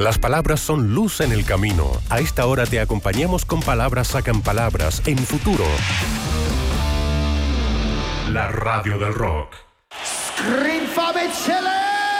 Las palabras son luz en el camino. A esta hora te acompañamos con Palabras Sacan Palabras en Futuro. La radio del rock. Scream Chile.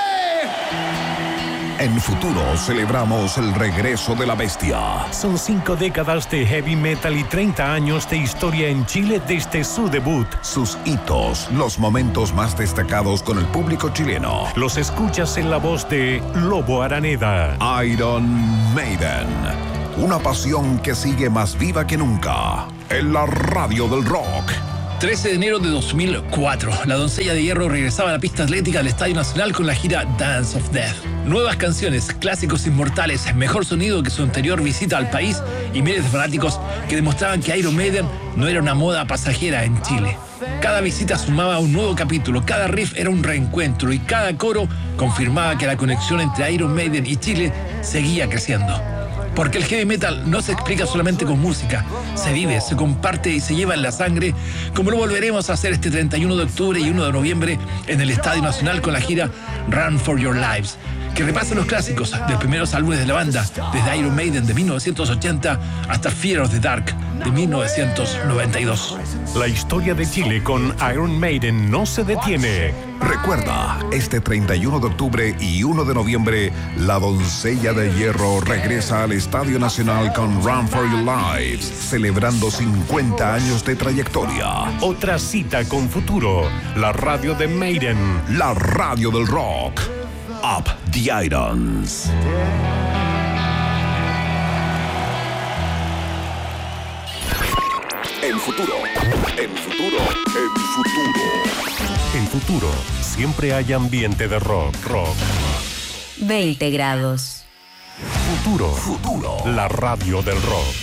En Futuro celebramos el regreso de la bestia. Son 5 décadas de heavy metal y 30 años de historia en Chile desde su debut. Sus hitos, los momentos más destacados con el público chileno. Los escuchas en la voz de Lobo Araneda. Iron Maiden. Una pasión que sigue más viva que nunca. En la radio del rock. 13 de enero de 2004, la Doncella de Hierro regresaba a la pista atlética del Estadio Nacional con la gira Dance of Death. Nuevas canciones, clásicos inmortales, mejor sonido que su anterior visita al país y miles de fanáticos que demostraban que Iron Maiden no era una moda pasajera en Chile. Cada visita sumaba un nuevo capítulo, cada riff era un reencuentro y cada coro confirmaba que la conexión entre Iron Maiden y Chile seguía creciendo. Porque el heavy metal no se explica solamente con música, se vive, se comparte y se lleva en la sangre, como lo volveremos a hacer este 31 de octubre y 1 de noviembre en el Estadio Nacional con la gira Run for Your Lives, que repasa los clásicos de los primeros álbumes de la banda, desde Iron Maiden de 1980 hasta Fear of the Dark de 1992. La historia de Chile con Iron Maiden no se detiene. Recuerda, este 31 de octubre y 1 de noviembre, la Doncella de Hierro regresa al Estadio Nacional con Run for Your Lives, celebrando 50 años de trayectoria. Otra cita con Futuro, la radio de Maiden. La radio del rock. Up the Irons. En Futuro. En Futuro. En Futuro. En Futuro, siempre hay ambiente de rock. 20 grados. Futuro. La radio del rock.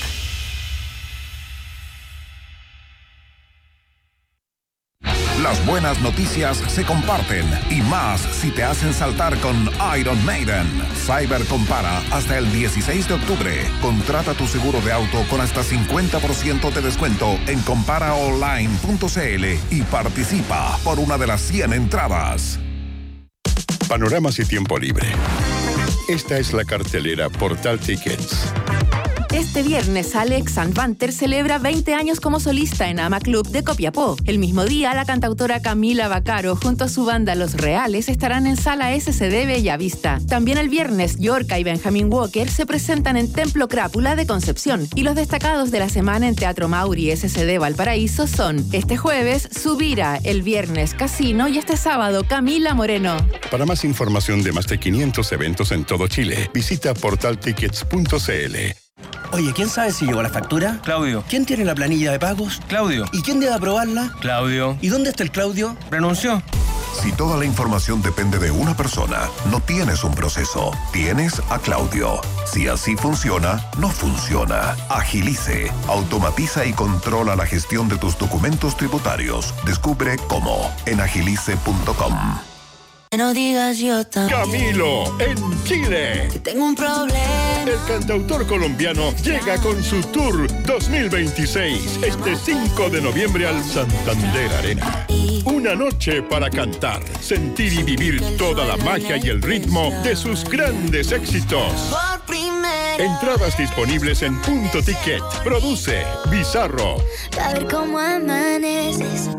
Las buenas noticias se comparten y más si te hacen saltar con Iron Maiden. Cyber Compara hasta el 16 de octubre. Contrata tu seguro de auto con hasta 50% de descuento en comparaonline.cl y participa por una de las 100 entradas. Panoramas y tiempo libre. Esta es la cartelera Portal Tickets. Este viernes, Alex Sandvanter celebra 20 años como solista en Ama Club de Copiapó. El mismo día, la cantautora Camila Vaccaro junto a su banda Los Reales estarán en Sala SCD Bellavista. También el viernes, Yorka y Benjamin Walker se presentan en Templo Crápula de Concepción. Y los destacados de la semana en Teatro Mauri SCD Valparaíso son este jueves, Subira, el viernes, Casino y este sábado, Camila Moreno. Para más información de más de 500 eventos en todo Chile, visita portaltickets.cl. Oye, ¿quién sabe si llegó la factura? Claudio. ¿Quién tiene la planilla de pagos? Claudio. ¿Y quién debe aprobarla? Claudio. ¿Y dónde está el Claudio? Renunció. Si toda la información depende de una persona, no tienes un proceso, tienes a Claudio. Si así funciona, no funciona. Agilice, automatiza y controla la gestión de tus documentos tributarios. Descubre cómo en agilice.com. No digas yo también. Camilo, en Chile. Que tengo un problema. El cantautor colombiano llega con su tour 2026, este 5 de noviembre al Santander Arena. Una noche para cantar, sentir y vivir toda la magia y el ritmo de sus grandes éxitos. Entradas disponibles en Punto Ticket. Produce Bizarro. A ver cómo amaneces.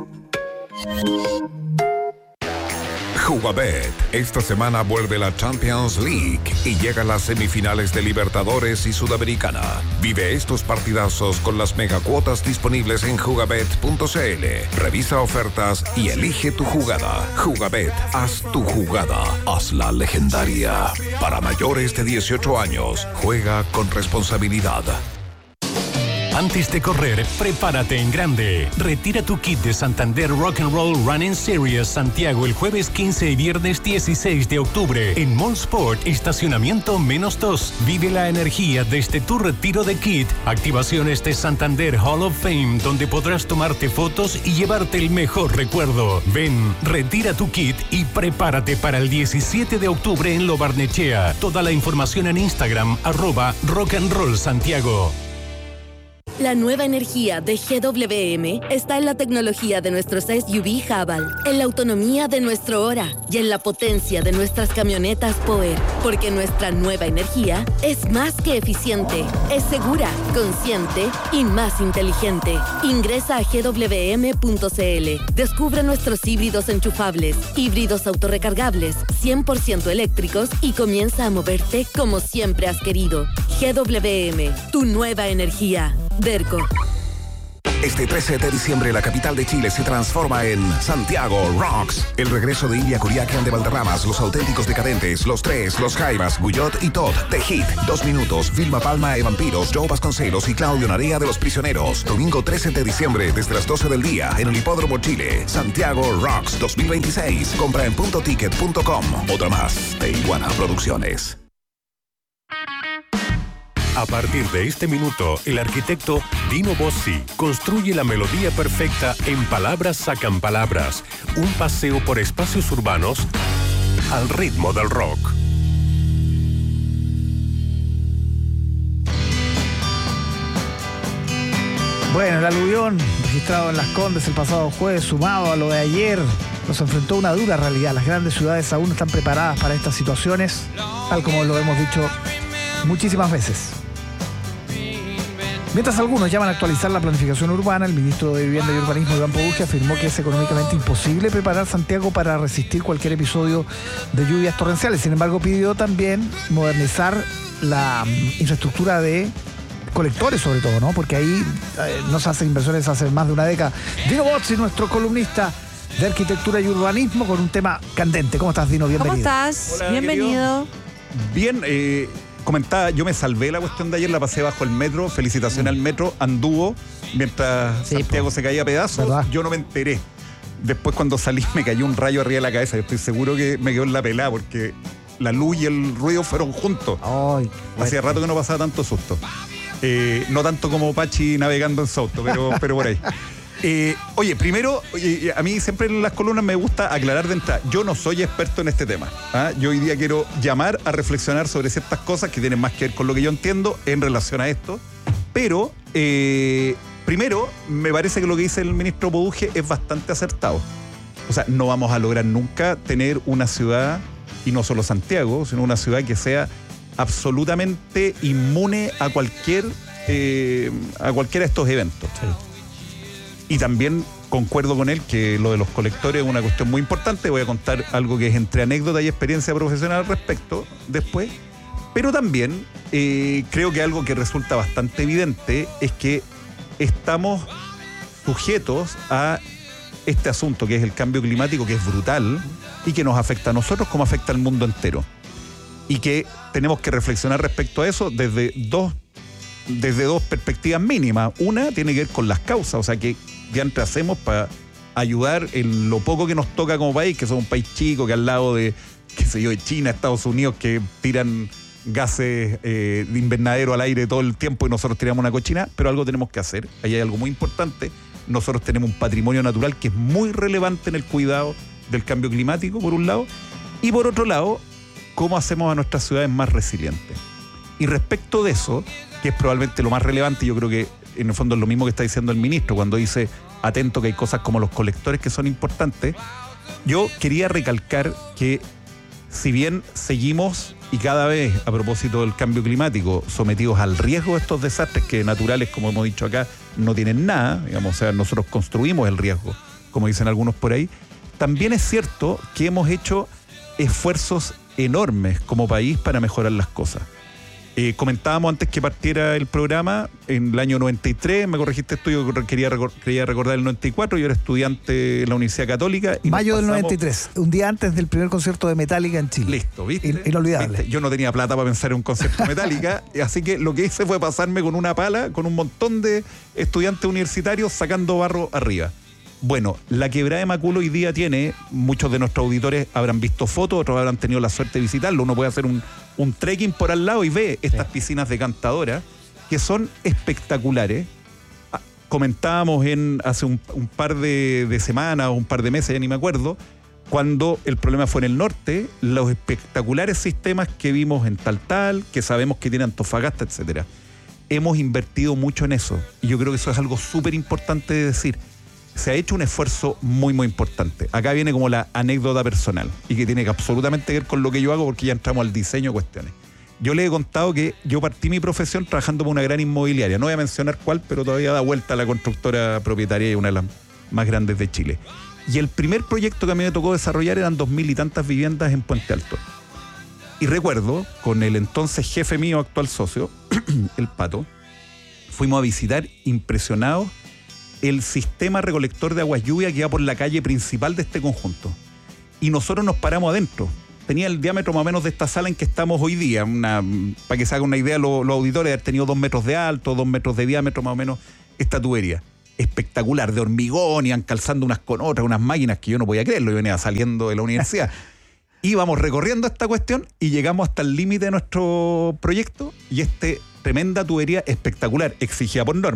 Jugabet. Esta semana vuelve la Champions League y llegan las semifinales de Libertadores y Sudamericana. Vive estos partidazos con las megacuotas disponibles en jugabet.cl. Revisa ofertas y elige tu jugada. Jugabet, haz tu jugada. Hazla legendaria. Para mayores de 18 años, juega con responsabilidad. Antes de correr, prepárate en grande. Retira tu kit de Santander Rock and Roll Running Series Santiago el jueves 15 y viernes 16 de octubre en Mall Sport, estacionamiento -2. Vive la energía desde tu retiro de kit. Activaciones de Santander Hall of Fame, donde podrás tomarte fotos y llevarte el mejor recuerdo. Ven, retira tu kit y prepárate para el 17 de octubre en Lo Barnechea. Toda la información en Instagram @rockandrollsantiago. La nueva energía de GWM está en la tecnología de nuestros SUV Haval, en la autonomía de nuestro Ora y en la potencia de nuestras camionetas Power. Porque nuestra nueva energía es más que eficiente, es segura, consciente y más inteligente. Ingresa a gwm.cl. Descubre nuestros híbridos enchufables, híbridos autorrecargables, 100% eléctricos y comienza a moverte como siempre has querido. GWM, tu nueva energía. Derco. Este 13 de diciembre la capital de Chile se transforma en Santiago Rocks. El regreso de Ilia Curiaquian de Valderramas, Los Auténticos Decadentes, Los Tres, Los Jaivas, Guyot y Todd, The Hit, 2 Minutos, Vilma Palma e Vampiros, Joe Vasconcelos y Claudio Narea de Los Prisioneros. Domingo 13 de diciembre desde las 12 del día en el Hipódromo Chile. Santiago Rocks 2026. Compra en puntoticket.com. Otra más de Iguana Producciones. A partir de este minuto, el arquitecto Dino Bossi construye la melodía perfecta en Palabras Sacan Palabras, un paseo por espacios urbanos al ritmo del rock. Bueno, el aluvión registrado en Las Condes el pasado jueves, sumado a lo de ayer, nos enfrentó a una dura realidad. Las grandes ciudades aún no están preparadas para estas situaciones, tal como lo hemos dicho muchísimas veces. Mientras algunos llaman a actualizar la planificación urbana, el ministro de Vivienda y Urbanismo, Iván Poduje, afirmó que es económicamente imposible preparar Santiago para resistir cualquier episodio de lluvias torrenciales. Sin embargo, pidió también modernizar la infraestructura de colectores, sobre todo, ¿no? Porque ahí no se hacen inversiones hace más de una década. Dino Bossi, nuestro columnista de arquitectura y urbanismo, con un tema candente. ¿Cómo estás, Dino? Bienvenido. ¿Cómo estás? Hola, bienvenido. Querido. Bien, comentaba, yo me salvé la cuestión de ayer, la pasé bajo el metro, felicitaciones al metro, anduvo mientras Santiago se caía a pedazos, ¿verdad? Yo no me enteré. Después cuando salí me cayó un rayo arriba de la cabeza, yo estoy seguro que me quedó en la pelada porque la luz y el ruido fueron juntos. Ay, hacía rato que no pasaba tanto susto. No tanto como Pachi navegando en su auto, pero por ahí. Oye, primero, a mí siempre en las columnas me gusta aclarar de entrada, yo no soy experto en este tema. Yo hoy día quiero llamar a reflexionar sobre ciertas cosas que tienen más que ver con lo que yo entiendo en relación a esto, pero primero, me parece que lo que dice el ministro Poduje es bastante acertado. O sea, no vamos a lograr nunca tener una ciudad, y no solo Santiago, sino una ciudad que sea absolutamente inmune a cualquiera de estos eventos. Sí. Y también concuerdo con él que lo de los colectores es una cuestión muy importante. Voy a contar algo que es entre anécdota y experiencia profesional al respecto después. Pero también creo que algo que resulta bastante evidente es que estamos sujetos a este asunto que es el cambio climático, que es brutal y que nos afecta a nosotros como afecta al mundo entero. Y que tenemos que reflexionar respecto a eso desde dos perspectivas mínimas. Una tiene que ver con las causas, o sea, que diantre hacemos para ayudar en lo poco que nos toca como país, que somos un país chico, que al lado de, qué sé yo, de China, Estados Unidos, que tiran gases de invernadero al aire todo el tiempo y nosotros tiramos una cochina, pero algo tenemos que hacer. Ahí hay algo muy importante. Nosotros tenemos un patrimonio natural que es muy relevante en el cuidado del cambio climático, por un lado, y por otro lado, cómo hacemos a nuestras ciudades más resilientes. Y respecto de eso, que es probablemente lo más relevante, yo creo que en el fondo es lo mismo que está diciendo el ministro cuando dice, atento que hay cosas como los colectores que son importantes. Yo quería recalcar que si bien seguimos y cada vez, a propósito del cambio climático, sometidos al riesgo de estos desastres que naturales, como hemos dicho acá, no tienen nada, digamos, o sea, nosotros construimos el riesgo, como dicen algunos por ahí, también es cierto que hemos hecho esfuerzos enormes como país para mejorar las cosas. Comentábamos antes que partiera el programa, en el año 93, me corregiste tú, yo quería recordar el 94, yo era estudiante en la Universidad Católica. Y mayo del 93, un día antes del primer concierto de Metallica en Chile. Listo, ¿viste? Inolvidable. ¿Viste? Yo no tenía plata para pensar en un concierto de Metallica, así que lo que hice fue pasarme con una pala, con un montón de estudiantes universitarios sacando barro arriba. Bueno, la Quebrada de Macul hoy día tiene, muchos de nuestros auditores habrán visto fotos, otros habrán tenido la suerte de visitarlo. Uno puede hacer un trekking por al lado y ve estas piscinas de Cantadora que son espectaculares. Comentábamos hace un par de semanas o un par de meses, ya ni me acuerdo, cuando el problema fue en el norte, los espectaculares sistemas que vimos en Taltal, que sabemos que tiene Antofagasta, etcétera. hemos invertido mucho en eso. Y yo creo que eso es algo súper importante de decir. Se ha hecho un esfuerzo muy, muy importante. Acá viene como la anécdota personal y que tiene que absolutamente que ver con lo que yo hago, porque ya entramos al diseño de cuestiones. Yo les he contado que yo partí mi profesión trabajando por una gran inmobiliaria. No voy a mencionar cuál, pero todavía da vuelta a la constructora propietaria y una de las más grandes de Chile. Y el primer proyecto que a mí me tocó desarrollar eran 2.000 y tantas viviendas en Puente Alto. Y recuerdo, con el entonces jefe mío, actual socio, el Pato, fuimos a visitar impresionados el sistema recolector de aguas lluvia que iba por la calle principal de este conjunto. Y nosotros nos paramos adentro. Tenía el diámetro más o menos de esta sala en que estamos hoy día. Para que se hagan una idea, los auditores han tenido 2 metros de alto, 2 metros de diámetro más o menos esta tubería. Espectacular, de hormigón, iban calzando unas con otras, unas máquinas que yo no podía creerlo. Yo venía saliendo de la universidad. Íbamos recorriendo esta cuestión y llegamos hasta el límite de nuestro proyecto y tremenda tubería espectacular, exigida por norma.